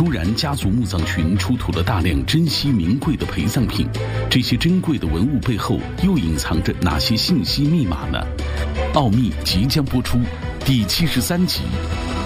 朱然家族墓葬群出土了大量珍稀名贵的陪葬品，这些珍贵的文物背后又隐藏着哪些信息密码呢？奥秘即将播出第73集。